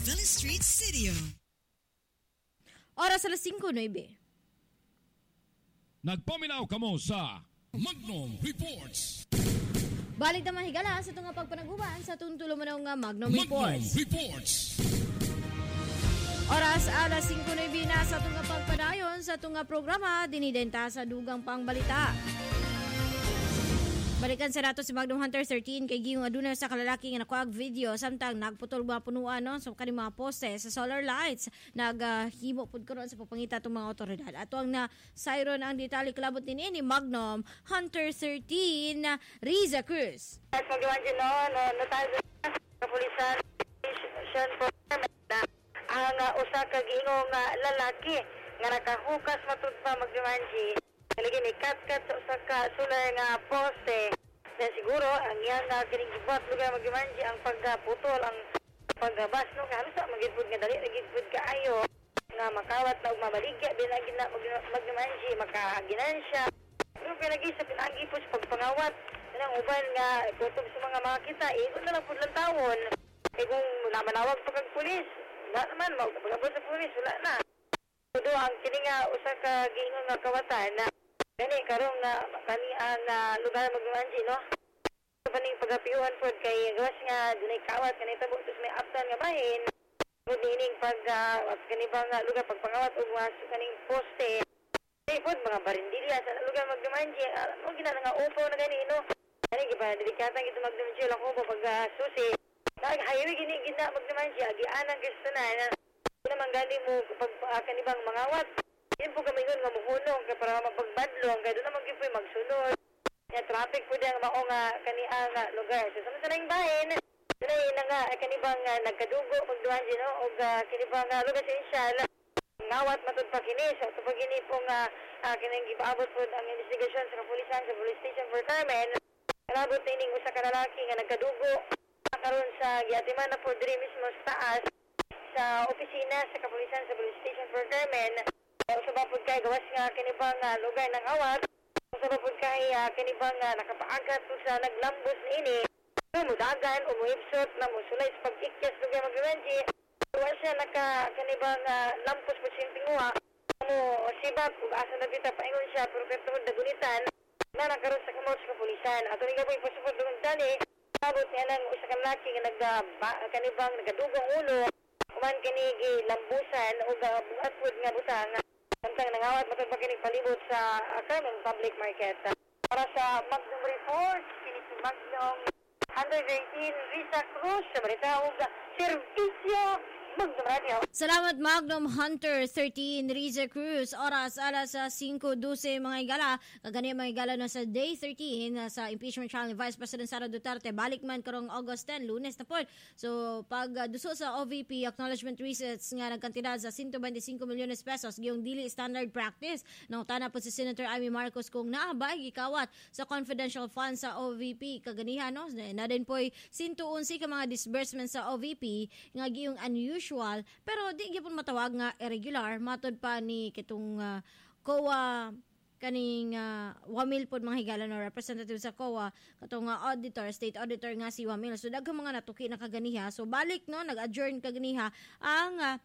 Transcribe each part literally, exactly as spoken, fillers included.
Villa Street Studio. Oras alas singko nueve. Nagpaminaw kamo sa Magnum Reports. Balik na mahigala sa itong pagpanaguban sa tuntulo mo nga Magnum, Magnum Reports. Reports. Oras alas singko nueve na sa itong pagpadayon sa itong programa dinidenta sa dugang pangbalita. Balikan sa nato si Magnum Hunter thirteen kay giyong aduna sa kalalaki nga nakuha video samtang nagputol mga punuan no sa kani mga poste sa solar lights naghimo uh, pud karon sa papangita tong mga otoridad. Ato ang na siren ang detalye kalabot ni ni Magnum Hunter thirteen Riza Cruz. At magawa din no, no, natago sa pulisan station po ang uh, usa ka gingong uh, lalaki nga nakahukas matud pa magdimanji. Lagi ni kat-kat sa usa ka solar nga poste. Na siguro ang iyang uh, kining gibot lugar magdimanji ang pagputol ang pagbas no halos magidpud nga dali nagidpud kaayo nga makawat na ug mabaligya din lagi na magdimanji makaginansya. Pero lagi sa pinagi po sa pagpangawat nang uban nga tutob sa mga makita ikot na lang pud lang tawon. Eh kung namanawag pa kag pulis, wala naman magpagabot sa pulis wala na. Tudo ang kini nga usa ka giingon nga kawatan na gani karong nga kani ang uh, lugar magdimanji no. Sa paning pagapiyuhan pod kay gawas nga dunay kawat kanay tabo tus may aftan nga bahin. Mudining pag uh, kani bang uh, lugar pagpangawat ug mas kaning poste. Ay pod mga barindilya sa lugar magdimanji mo ginala nga upo na gani no. Kani giba delikata gito magdimanji lang ko pag uh, susi. Nag highway gini gina magdimanji agi anang gusto na na naman gani mo pag uh, kanibang mangawat. Yan po kami nun nga muhunong kaya para mapagbadlong kaya doon naman gipoy magsunod. Kaya traffic po din ang mao nga kaniang uh, lugar. So sa mga ng bahin, doon na nga kanibang uh, nagkadugo magduhan din no? O uh, kanibang uh, lugar esensyal. Ngawat matod pa kini. So ito pag ini pong uh, uh, kinang gipaabot po ang investigasyon sa kapulisan sa police station for Carmen. Kalabot na ining usa ka lalaki nga nagkadugo. Karoon sa giatiman na po diri mismo sa taas sa opisina sa kapulisan sa police station for Carmen. Sa bapod kay gawas nga kinibang uh, lugar ng awat. Sa bapod kay uh, kinibang uh, nakapaagat sa naglambos ni ini. Mudagan o muhipsot na musulay sa pag-ikyas lugar mag-iwanji. Gawas siya naka kinibang uh, lampos po siyang tinguha. Mo sibak kung asa na dito paingon siya pero katungod na gunitan na nakaroon sa kamot sa kapulisan. Ato nga po ipasupod ng dali. Sabot niya ng usa ka laki nga nagda kanibang nagadugong ulo. Kuman kinigi lambusan o buhat po nga butang. Samtang nangawat matagpaginig palibot sa uh, Carmen Public Market. Para sa Magnum Report, kini si Magnum Hunter thirteen Riza Cruz sa balita ug serbisyo Magnum Radio. Salamat Magnum Hunter thirteen Riza Cruz. Oras alas singko dose mga igala. Kagani mga igala na sa day thirteen sa impeachment trial ni Vice President Sara Duterte. Balik man karong August ten, Lunes na po. So pag uh, duso sa O V P acknowledgement receipts nga nagkantidad sa one hundred twenty-five milyones pesos giyong dili standard practice. Nangutana po si Senator Amy Marcos kung naabay gikawat sa confidential funds sa O V P kaganihan no. Na din po one hundred eleven ka mga disbursements sa O V P nga giyong unusual pero di gyapon matawag nga irregular matod pa ni kitong uh, C O A kaning uh, Wamil pod mga higala no representative sa C O A katong uh, auditor state auditor nga si Wamil so daghang mga natuki na kaganiha so balik no nag-adjourn kaganiha ang uh,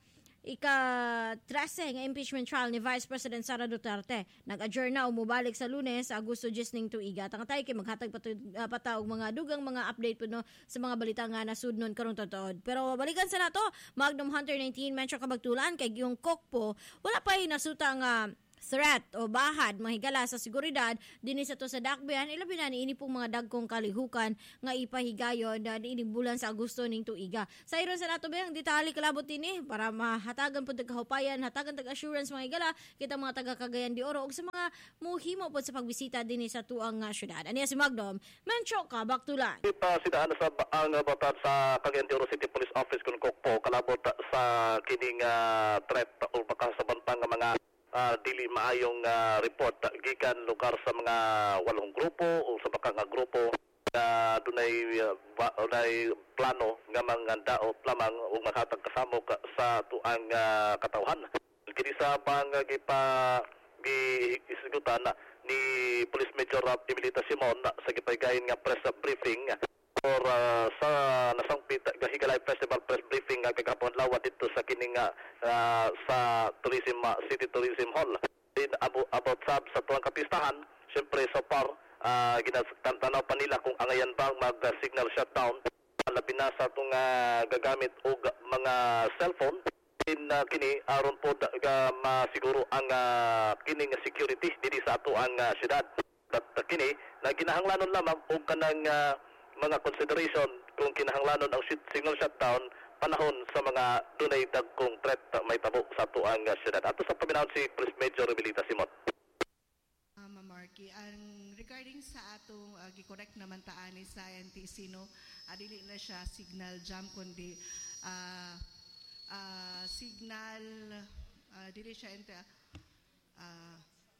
ika-trese nga impeachment trial ni Vice President Sara Duterte. Nag-adjourn na umubalik sa Lunes, Agosto diyes ning tuiga. Tangatay kay maghatag uh, pataog mga dugang mga update po no, sa mga balita nga nasudnon karong totood. Pero balikan sa nato, Magnum Hunter nineteen, Metro Kabagtulan, kay yung Kokpo, wala pa nasuta nga threat o bahad mahigala sa seguridad dinhi sa to sa dakbayan ilabi na niini pong mga dagkong kalihukan nga ipahigayon na niini bulan sa Agosto ning tuiga. Sa iron sa nato bayang detalye kalabot ini para mahatagan pud kahupayan, hatagan tag assurance mga higala kita mga taga Cagayan de Oro ug sa mga muhimo pud sa pagbisita dinhi sa tuang uh, syudad. Aniya si Magnum, Mencho Kabaktulan. Kita sidaan sa ang batad sa Cagayan de Oro City Police Office kun Kokpo kalabot sa kining uh, threat o baka sa bantang nga mga Uh, dili maayong uh, report uh, gikan lugar sa mga walong grupo o sa baka nga grupo na uh, dunay uh, dunay plano nga mangandao lamang o makatag kasamo ka, sa tuang uh, katawhan. Kini sa pang uh, gipa giisigutan uh, ni Police Major Emilita Simon uh, sa gipaygayon nga press briefing or uh, sa nasangpit Gahigalay Festival press briefing nga kagahapon lawa dito sa kining uh, sa tourism uh, City Tourism Hall. Din abo, about sab sa tuwang kapistahan, syempre so far uh, ginatanaw pa nila kung angayan bang mag-signal shutdown, labi na sa itong uh, gagamit o mga cellphone. Din uh, kini aron po uh, masiguro ang uh, kining security dili sa ato ang uh, syudad. At uh, kini na kinahanglanon lamang og kanang uh, mga consideration kung kinahanglanon ang signal shutdown panahon sa mga dunay dagkong threat uh, may tabo sa ato ang uh, syudad. Ato sa paminaw si Police Major Rebelita Simot. Ma'am Marky, ang regarding sa atong uh, gi-correct naman taan ni sa N T C no, uh, dili na siya signal jam kundi uh, uh, signal uh, dili siya ente uh,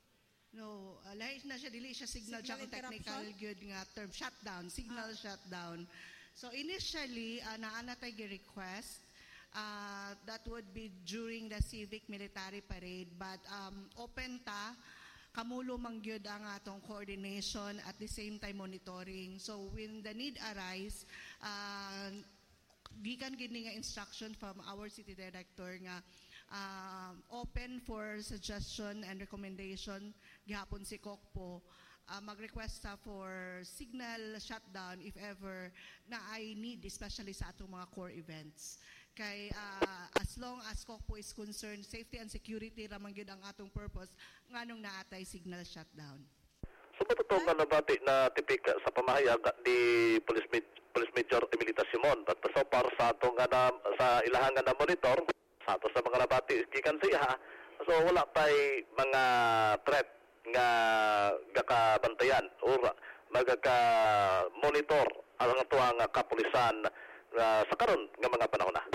no uh, lahi na siya dili siya signal, signal jam technical good nga term shutdown signal ah. shutdown. So initially uh, naana tay gi-request uh, that would be during the civic military parade, but um, open ta kamulo mangyud ang atong coordination at the same time monitoring. So when the need arise, uh, gikan gini nga instruction from our city director nga uh, open for suggestion and recommendation gihapon si Kokpo. Uh, mag-request ta for signal shutdown if ever na I need, especially sa atong mga core events. Kay uh, as long as Kokpo is concerned, safety and security ramang gyud ang atong purpose nganong naatay signal shutdown. So matotoo nga nabati na tipik sa pamahayag ni Police, Med- Police Major Rebelita Simon, but so far sa atong nga na, sa ilahang nga na monitor sa ato sa mga nabati gikan sa iha, so wala pay mga threat nga gakabantayan or magaka-monitor ang ato ang kapulisan uh, sa karon nga mga panahon na.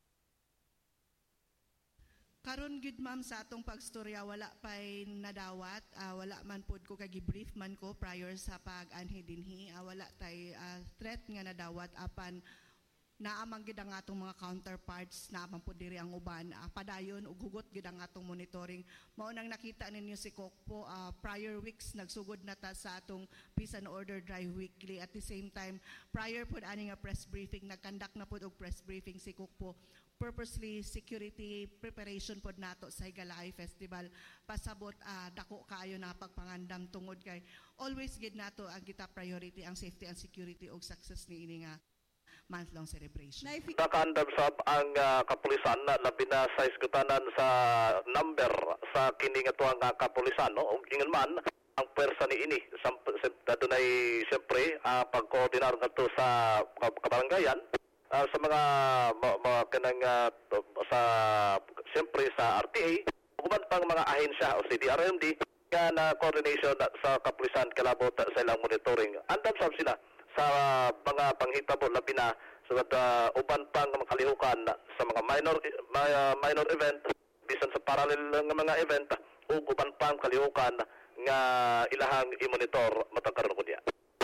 Karon gid ma'am sa atong pagstorya wala pay nadawat, uh, wala man pud ko kagi-brief man ko prior sa pag-anhi dinhi, uh, wala tay uh, threat nga nadawat apan naamang gid ang atong mga counterparts naamang pud diri ang uban uh, padayon ug hugot gid ang atong monitoring. Mao nang nakita ninyo si Kokpo uh, prior weeks nagsugod na ta sa atong peace and order drive weekly, at the same time prior pud ani nga press briefing nagkandak na pud og press briefing si Kokpo purposely security preparation pod nato sa Higalay Festival pasabot uh, dako kaayo na pagpangandam tungod kay always gid nato ang kita priority ang safety and security og success ni ini nga month-long celebration. Nakaandam sab ang uh, kapulisan na labi na sa iskutanan sa number sa kining ato ang uh, kapulisan no ug ingon man ang pwersa ni ini sa dunay siyempre uh, pagkoordinar ngadto sa kabarangayan uh, sa mga mga kanang uh, sa siyempre sa R T A uban pang mga ahensya o C D R M D nga na coordination sa kapulisan kalabot sa ilang monitoring. Andam sab sila sa mga panghitabo labi na sa uh, uban pang makalihukan sa mga minor uh, minor event bisan sa parallel nga mga event ug uban pang kalihukan nga ilahang i-monitor matag karon kunya.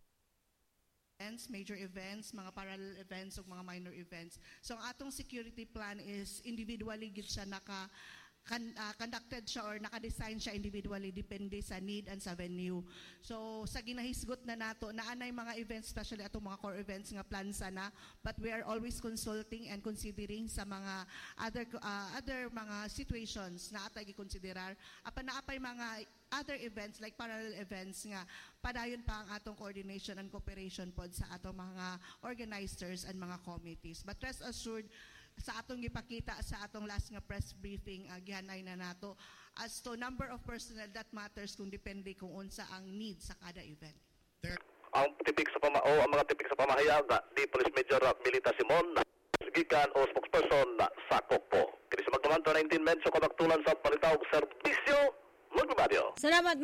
Events, major events, mga parallel events ug mga minor events. So ang atong security plan is individually gid siya naka Kan, uh, conducted siya or naka-design siya individually depende sa need and sa venue. So sa ginahisgot na nato naanay mga events, especially atong mga core events nga plan sana, but we are always consulting and considering sa mga other uh, other mga situations na atay gikonsiderar apan naapay mga other events like parallel events nga padayon pa ang atong coordination and cooperation pod sa atong mga organizers and mga committees. But rest assured sa atong gipakita sa atong last nga press briefing uh, gihanay na nato as to number of personnel that matters kung depende kung unsa ang need sa kada event. There. Ang tipik sa pama o ang mga tipik sa pamahayag di Police Major Rebelita Simon gikan o spokesperson sa Kokpo. Kini sa magtuman nineteen medyo kabaktulan sa palitaw serbisyo magbabaryo. Salamat.